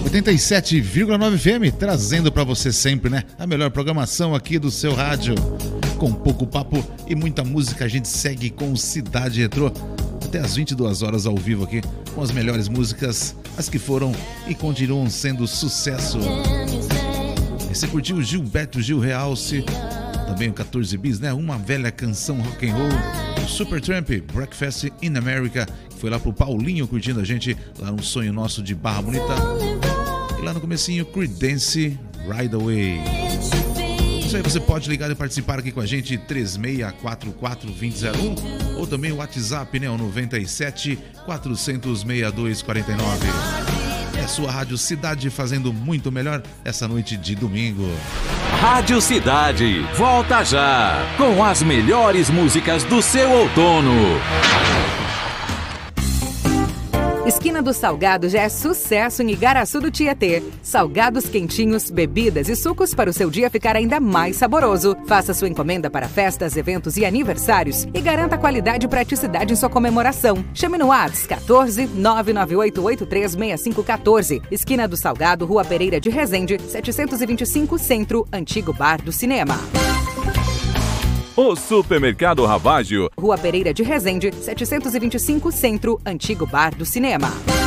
87,9 FM, trazendo para você sempre, né? A melhor programação aqui do seu rádio. Com pouco papo e muita música, a gente segue com Cidade Retrô até às 22 horas ao vivo aqui, com as melhores músicas, as que foram e continuam sendo sucesso. E você curtiu Gilberto Gil Realce, também o 14 Bis, né? Uma velha canção rock and roll. O Supertramp, Breakfast in America, que foi lá pro Paulinho curtindo a gente lá no Sonho Nosso de Barra Bonita. E lá no comecinho, Creedence, Ride Away. Isso aí, você pode ligar e participar aqui com a gente, 3644-2001, ou também o WhatsApp, né, o 97 400 6249. É a sua Rádio Cidade fazendo muito melhor essa noite de domingo. Rádio Cidade, volta já, com as melhores músicas do seu outono. Esquina do Salgado já é sucesso em Igaraçu do Tietê. Salgados quentinhos, bebidas e sucos para o seu dia ficar ainda mais saboroso. Faça sua encomenda para festas, eventos e aniversários e garanta qualidade e praticidade em sua comemoração. Chame no WhatsApp 14 998836514. Esquina do Salgado, Rua Pereira de Resende, 725 Centro, Antigo Bar do Cinema. O Supermercado Ravaggio, Rua Pereira de Resende, 725 Centro, Antigo Bar do Cinema.